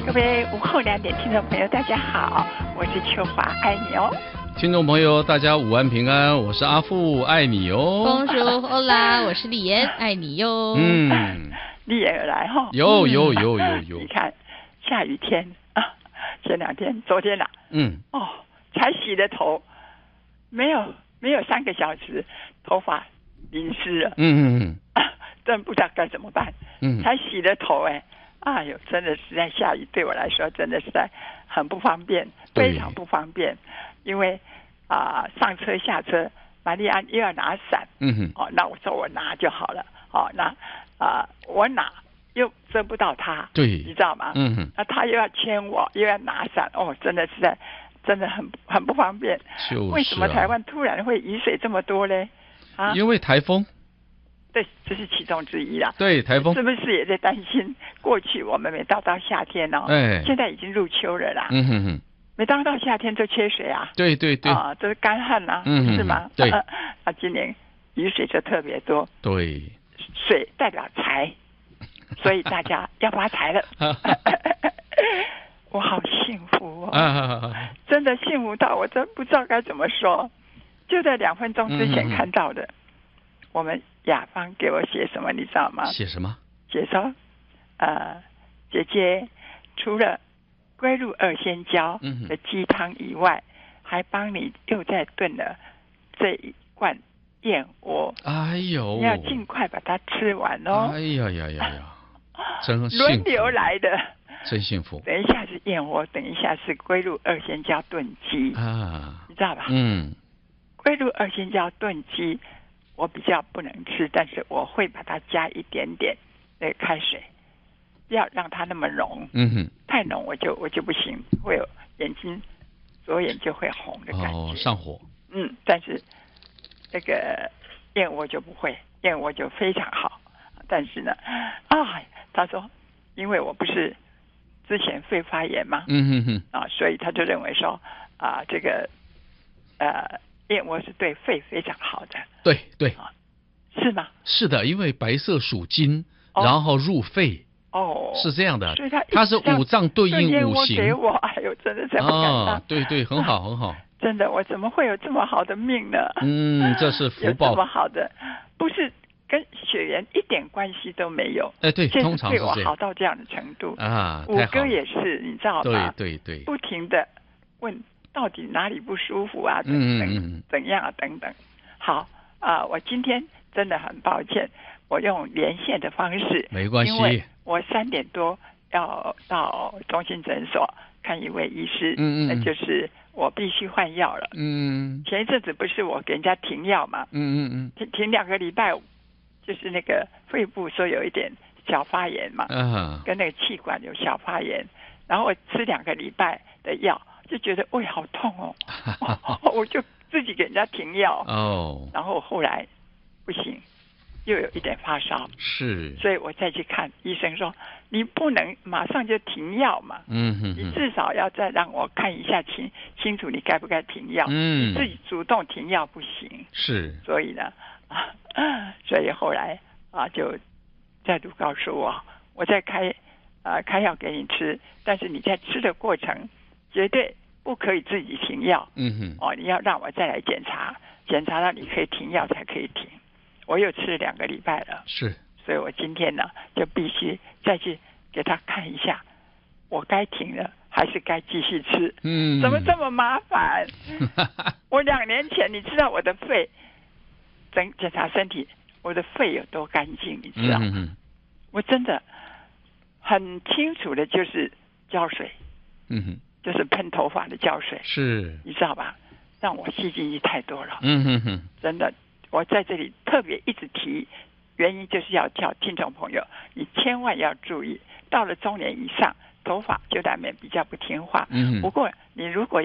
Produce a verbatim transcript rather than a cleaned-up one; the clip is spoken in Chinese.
各位午后两点听众朋友，大家好，我是秋华，爱你哦。 听众朋友，大家午安平安，我是阿富，爱你哦。 公主欧啦，我是丽妍，爱你哟。 嗯， 丽妍而来哈。 有有有有有。 你看，下雨天啊，前两天，昨天啦、啊， 嗯， 哦，才洗的头，没有没有三个小时，头发淋湿了。 嗯嗯嗯。 啊，真不知道该怎么办。 嗯， 才洗的头哎。哎呦，真的实在下雨对我来说真的实在很不方便，非常不方便，因为啊、呃、上车下车，玛丽安又要拿伞， 嗯哼， 哦，那我说我拿就好了，哦，那啊、呃、我拿又遮不到他， 对， 你知道吗？ 嗯哼， 那他又要牵我，又要拿伞，哦，真的实在真的很很不方便。 就是啊、 为什么台湾突然会雨水这么多呢？啊， 因为台风。 对，这是其中之一啦。 对，台风是不是也在担心？过去我们每到到夏天哦， 哎， 现在已经入秋了啦。 嗯哼哼， 每当到夏天就缺水啊。 对对对， 啊，都是干旱啦、啊， 嗯哼哼是吗？ 对。 啊，今年雨水就特别多。 对， 水代表财，所以大家要发财了。我好幸福哦， 啊、 真的幸福到我真不知道该怎么说。就在两分钟之前看到的。嗯，我们雅芳给我写什么，你知道吗？ 写什么？ 写说，呃，姐姐除了龟鹿二仙胶的鸡汤以外，嗯、还帮你又再炖了这一罐燕窝。 哎呦， 你要尽快把它吃完哦。 哎呀呀呀呀，真幸福， 轮流来的， 真幸福。 等一下是燕窝，等一下是龟鹿二仙胶炖鸡啊，你知道吧？ 嗯， 龟鹿二仙胶炖鸡。我比较不能吃，但是我会把它加一点点那个开水，不要让它那么浓。嗯哼，太浓我就我就不行，会有眼睛左眼就会红的感觉。 哦，上火。 嗯，但是那个燕窝就不会，燕窝就非常好。但是呢，啊，他说，因为我不是之前肺发炎嘛，嗯哼哼，啊，所以他就认为说啊，这个呃。燕窝是对肺非常好的， 对对、 啊，是吗？ 是的，因为白色属金，哦、然后入肺，哦，是这样的， 所以它它是五脏对应五行。 给我，哎呦，真的是不敢当、 哦、对对，很好、啊、很好。 真的，我怎么会有这么好的命呢？ 嗯，这是福报。 有这么好的，不是跟血缘一点关系都没有。 哎，对，通常是对我好到这样的程度啊。 五哥也是，你知道吗？ 对对对， 不停的问。到底哪里不舒服啊？等等，嗯、怎样啊？等等。好啊、呃，我今天真的很抱歉，我用连线的方式， 没关系， 因为我三点多要到中心诊所看一位医师，嗯嗯，那就是我必须换药了。嗯，前一阵子不是我给人家停药嘛，嗯嗯嗯，停停两个礼拜，就是那个肺部说有一点小发炎嘛，嗯，跟那个气管有小发炎，然后我吃两个礼拜的药。就觉得胃好痛哦，我就自己给人家停药哦，然后后来不行，又有一点发烧， 是， 所以我再去看医生说，你不能马上就停药嘛，嗯哼哼，你至少要再让我看一下清清楚你该不该停药，嗯，你自己主动停药不行， 是， 所以呢，啊，所以后来啊就再度告诉我，我再开啊、呃、开药给你吃，但是你在吃的过程绝对不可以自己停药，嗯哼，哦，你要让我再来检查，检查到你可以停药才可以停。我又吃了两个礼拜了， 是， 所以我今天呢就必须再去给他看一下，我该停了还是该继续吃？嗯，怎么这么麻烦？我两年前你知道我的肺，整检查身体，我的肺有多干净，你知道吗？嗯、我真的很清楚的就是胶水，嗯哼。就是喷头发的胶水， 是， 你知道吧？让我吸进去太多了， 嗯哼哼， 真的，我在这里特别一直提，原因就是要叫听众朋友，你千万要注意，到了中年以上，头发就难免比较不听话。嗯，不过你如果